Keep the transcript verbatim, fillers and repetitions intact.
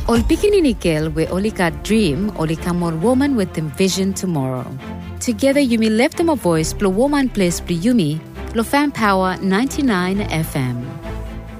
Ol pikininikil we only got dream, only come on woman with them vision tomorrow. Together Yumi left them a voice, blow woman place, blow Yumi, blow fan power ninety-nine F M.